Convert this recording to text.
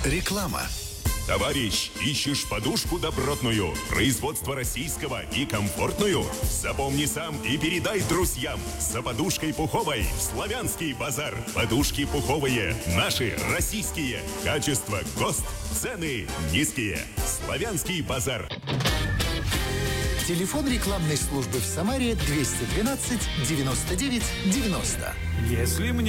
Реклама. Товарищ, ищешь подушку добротную, производство российского и комфортную? Запомни сам и передай друзьям. За подушкой пуховой в Славянский базар. Подушки пуховые, наши, российские. Качество, ГОСТ, цены низкие. Славянский базар. Телефон рекламной службы в Самаре 212 99 90. Если мне